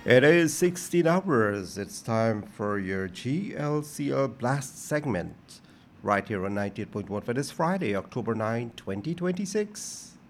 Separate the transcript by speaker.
Speaker 1: It is 16 hours. It's time for your GLCL Blast segment right here on 98.1 for this Friday, October 9, 2026.